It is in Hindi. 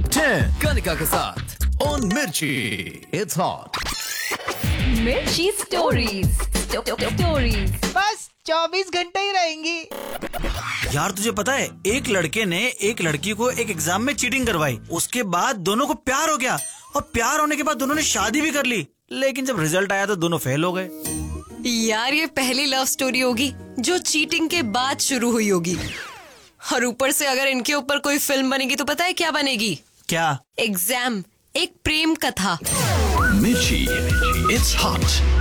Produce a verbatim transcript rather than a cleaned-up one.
टॉप टेन कनिका के साथ ऑन मिर्ची। इट्स हॉट मिर्ची स्टोरीज स्टोरीज बस चौबीस घंटे ही रहेंगी। यार तुझे पता है, एक लड़के ने एक लड़की को एक एग्जाम में चीटिंग करवाई, उसके बाद दोनों को प्यार हो गया और प्यार होने के बाद दोनों ने शादी भी कर ली, लेकिन जब रिजल्ट आया तो दोनों फेल हो गए। यार ये पहली लव स्टोरी होगी जो चीटिंग के बाद शुरू हुई होगी। और ऊपर से अगर इनके ऊपर कोई फिल्म बनेगी तो पता है क्या बनेगी? क्या? एग्जाम, एक प्रेम कथा। मिर्ची। It's hot.